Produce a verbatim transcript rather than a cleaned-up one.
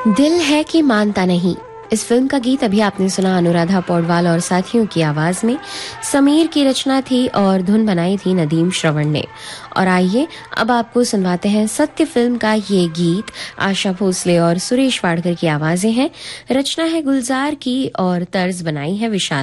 दिल है कि मानता नहीं। इस फिल्म का गीत अभी आपने सुना अनुराधा पौडवाल और साथियों की आवाज में। समीर की रचना थी और धुन बनाई थी नदीम श्रवण ने। और आइए अब आपको सुनवाते हैं सत्य फिल्म का ये गीत। आशा भोसले और सुरेश वाडकर की आवाजें हैं। रचना है गुलजार की और तर्ज बनाई है विशाल